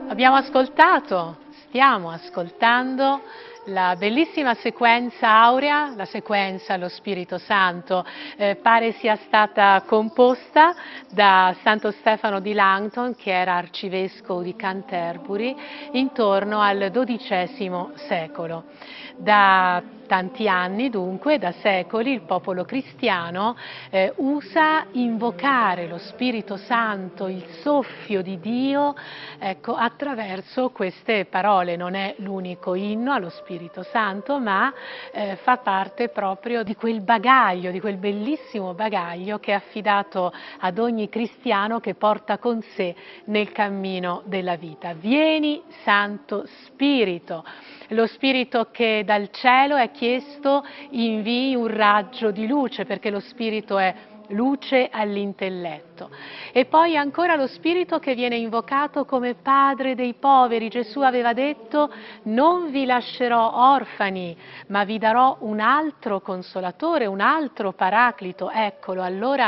Stiamo ascoltando la bellissima sequenza aurea, la sequenza allo Spirito Santo, pare sia stata composta da Santo Stefano di Langton, che era arcivescovo di Canterbury, intorno al XII secolo. Da tanti anni, dunque, da secoli, il popolo cristiano usa invocare lo Spirito Santo, il soffio di Dio, ecco, attraverso queste parole. Non è l'unico inno allo Spirito Santo, ma fa parte proprio di quel bagaglio, di quel bellissimo bagaglio che è affidato ad ogni cristiano che porta con sé nel cammino della vita. Vieni, Santo Spirito. Lo Spirito che dal cielo è chiesto invii un raggio di luce, perché lo Spirito è luce all'intelletto. E poi ancora lo Spirito che viene invocato come Padre dei poveri. Gesù aveva detto: non vi lascerò orfani, ma vi darò un altro consolatore, un altro paraclito. Eccolo allora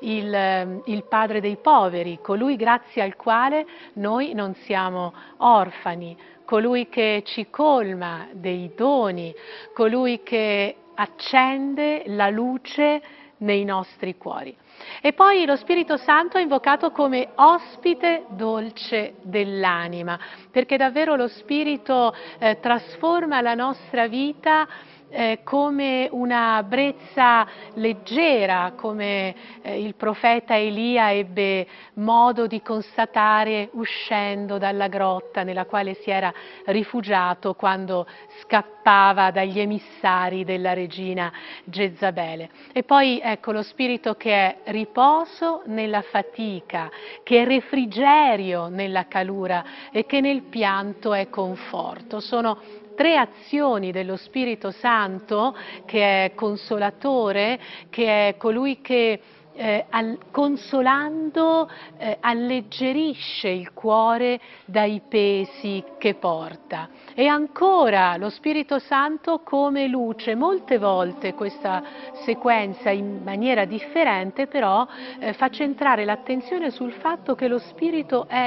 il Padre dei poveri, colui grazie al quale noi non siamo orfani, colui che ci colma dei doni, colui che accende la luce nei nostri cuori. E poi lo Spirito Santo è invocato come ospite dolce dell'anima, perché davvero lo Spirito trasforma la nostra vita come una brezza leggera, come il profeta Elia ebbe modo di constatare uscendo dalla grotta nella quale si era rifugiato quando scappava dagli emissari della regina Jezabele. E poi ecco lo Spirito che è riposo nella fatica, che è refrigerio nella calura e che nel pianto è conforto. Sono tre azioni dello Spirito Santo, che è consolatore, che è colui che consolando alleggerisce il cuore dai pesi che porta. E ancora lo Spirito Santo come luce. Molte volte questa sequenza, in maniera differente però, fa centrare l'attenzione sul fatto che lo Spirito è